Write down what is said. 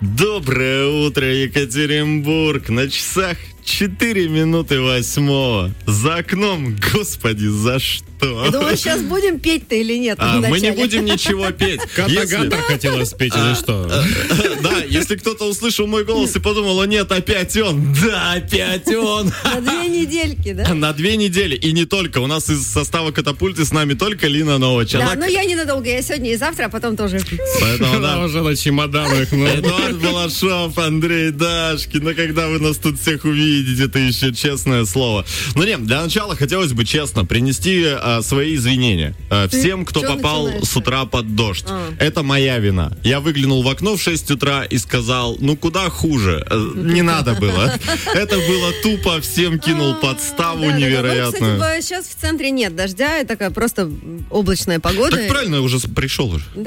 Доброе утро, Екатеринбург. На часах 4 минуты 8. За окном, господи, за что? Я думаю, сейчас будем петь-то или нет? Мы не будем ничего петь. Ката-гата хотела спеть или что? Да, если кто-то услышал мой голос и подумал, о нет, опять он. Да, опять он. На 2 недельки, да? На 2 недели. И не только. У нас из состава «Катапульты» с нами только Лина Новача. Да, но я ненадолго. Я сегодня и завтра, а потом тоже. Поэтому, Она да. уже на чемоданах. Эдуард Балашов, Андрей Дашкин. Но когда вы нас тут всех увидите, это еще честное слово. Ну нет, для начала хотелось бы честно принести свои извинения всем, кто попал с утра под дождь. Это моя вина. Я выглянул в окно в 6 утра и сказал, ну куда хуже. Не надо было. Это было тупо, всем кинул подставу невероятную. Кстати, сейчас в центре нет дождя, это такая просто облачная погода. Так правильно, уже пришел уже.